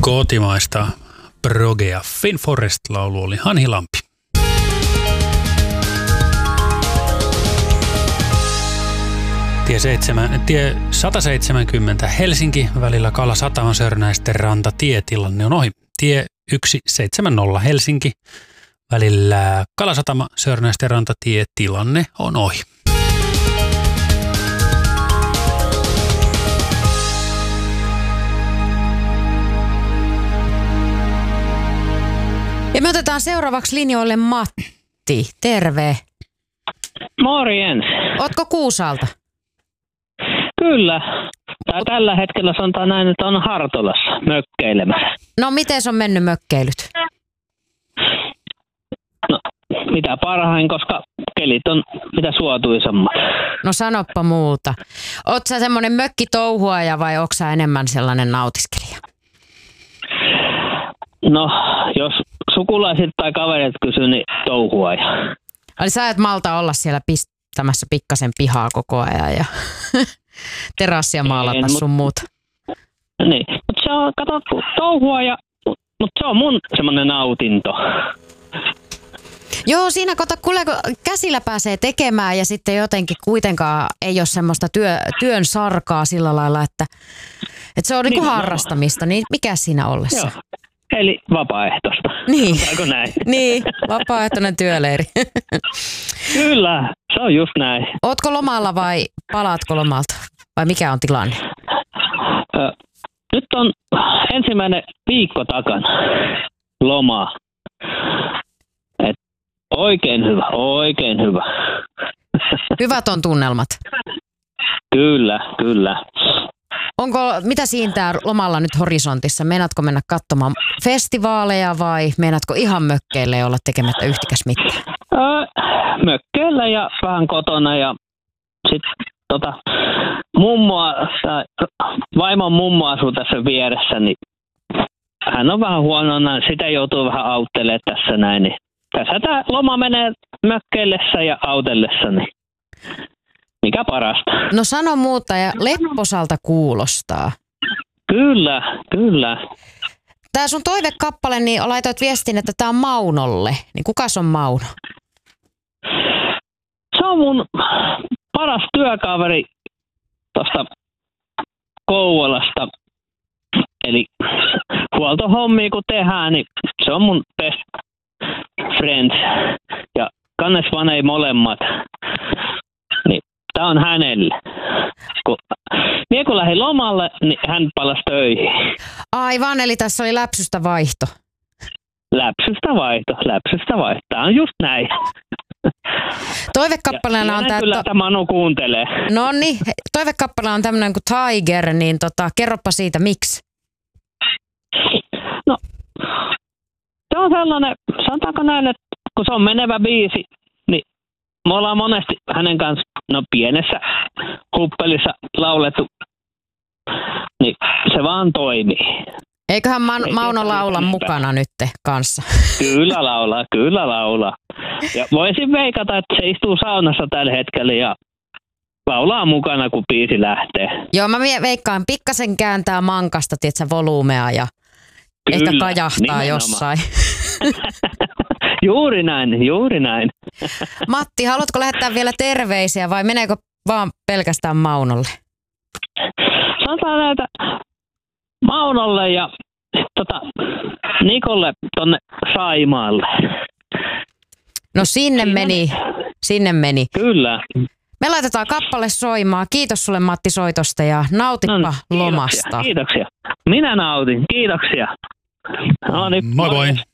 Kotimaista progea. Finn Forest-laulu oli Hanhi Lampi. Tie 170 Helsinki välillä Kalasataman Sörnäisten rantatie. Tilanne on ohi. Tie 170 Helsinki välillä Kalasatama Sörnäisten rantatie. Tilanne on ohi. Ja me otetaan seuraavaksi linjoille Matti. Terve. Morjens. Ootko Kuusalta? Kyllä. Tällä hetkellä sanotaan näin, että on Hartolassa mökkeilemässä. No miten on mennyt mökkeilyt? No, mitä parhain, koska kelit on mitä suotuisammat. No sanoppa muuta. Oot sä semmonen mökkitouhuaja vai oot sä enemmän sellainen nautiskelija? No, jos sukulaiset tai kaverit kysyy, niin touhuaja. Eli sä et malta olla siellä pistämässä pikkasen pihaa koko ajan ja terassia maalata sun muuta. Niin, mutta se on, kato, touhuaja, mutta se on mun semmoinen nautinto. Joo, siinä kun käsillä pääsee tekemään ja sitten jotenkin kuitenkaan ei ole semmoista työn sarkaa sillä lailla, että se on niinku harrastamista, niin mikä siinä ollessa? Joo. Eli vapaaehtoista. Niin. Saako näin? Niin, vapaaehtoinen työleiri. Kyllä, se on just näin. Ootko lomalla vai palaatko lomalta? Vai mikä on tilanne? Nyt on ensimmäinen viikko takana lomaa. Oikein hyvä, oikein hyvä. Hyvät on tunnelmat. Kyllä. Mitä siintää lomalla nyt horisontissa? Meinaatko mennä katsomaan festivaaleja vai meinaatko ihan mökkeille ja olla tekemättä yhtikäs mitään? Mökkeillä ja vähän kotona ja sitten vaimon mummo asuu tässä vieressä, niin hän on vähän huonona, sitä joutuu vähän auttelemaan tässä näin. Niin tässä tämä loma menee mökkeillessä ja autellessa, niin mikä parasta. No sano muuta ja lepposalta kuulostaa. Kyllä. Tää sun toivekappale, niin laitoit viestin, että tää on Maunolle. Niin kukas on Mauno? Se on mun paras työkaveri tuosta Kouvolasta. Eli huoltohommia kun tehdään, niin se on mun best friends. Ja kannes vaan ei molemmat. Niin tää on hänelle. Kun lähdin lomalle, niin hän palasi töihin. Aivan, eli tässä oli läpsystä vaihto. Läpsystä vaihto. Tää on just näin. Toivekappaleena on tää... Kyllä, että Manu kuuntelee. No niin, toivekappaleena on tämmönen kuin Tiger, niin kerropa siitä, miksi? No, se on sellainen, sanotaanko näin, että kun se on menevä biisi, niin me ollaan monesti hänen kanssa, pienessä huppelissa laulettu, niin se vaan toimii. Eiköhän Mauno laula mukana nyt kanssa? Kyllä laulaa. Ja voisin veikata, että se istuu saunassa tällä hetkellä ja laulaa mukana, kun biisi lähtee. Joo, mä veikkaan pikkasen kääntää mankasta, tietsä, volyymea ja kyllä, ehkä kajahtaa nimenomaan jossain. Juuri näin. Matti, haluatko lähettää vielä terveisiä vai meneekö vaan pelkästään Maunolle? Sanotaan näitä Maunolle ja Nikolle tonne Saimaalle. No sinne meni. Kyllä. Me laitetaan kappale soimaan. Kiitos sulle Matti soitosta ja nautippa lomasta. Kiitoksia. Minä nautin. Kiitoksia. No niin, moi.